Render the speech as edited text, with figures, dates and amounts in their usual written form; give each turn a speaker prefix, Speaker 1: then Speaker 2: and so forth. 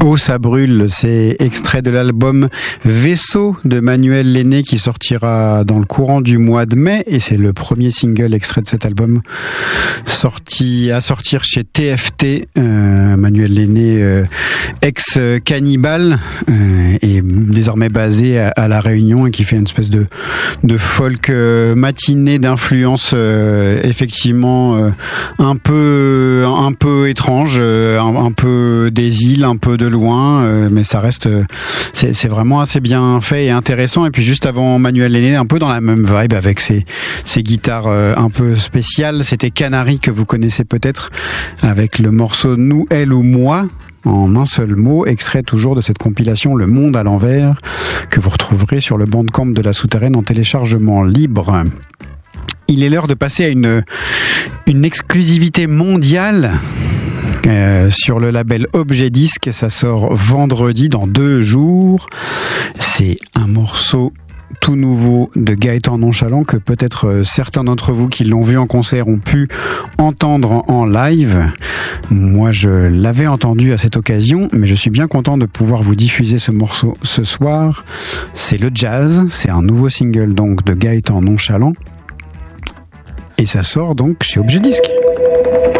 Speaker 1: Oh, ça brûle, c'est extrait de l'album Vaisseau de Manuel Lenné qui sortira dans le courant du mois de mai, et c'est le premier single extrait de cet album à sortir chez TFT. Manuel Lenné, ex-Cannibal, est désormais basé à La Réunion et qui fait une espèce de folk matinée d'influence effectivement un peu étrange, un peu des îles, un peu de loin, mais ça reste, c'est vraiment assez bien fait et intéressant. Et puis juste avant Manuel Lenné, un peu dans la même vibe avec ses guitares un peu spéciales, c'était Canary que vous connaissez peut-être avec le morceau Nous, elle ou moi, en un seul mot, extrait toujours de cette compilation Le Monde à l'envers que vous retrouverez sur le Bandcamp de La Souterraine en téléchargement libre. Il est l'heure de passer à une exclusivité mondiale sur le label Objet Disque. Ça sort vendredi, dans 2 jours. C'est un morceau tout nouveau de Gaëtan Nonchalant que peut-être certains d'entre vous qui l'ont vu en concert ont pu entendre en live. Moi, je l'avais entendu à cette occasion, mais je suis bien content de pouvoir vous diffuser ce morceau ce soir. C'est le jazz, c'est un nouveau single donc de Gaëtan Nonchalant, et ça sort donc chez Objet Disque.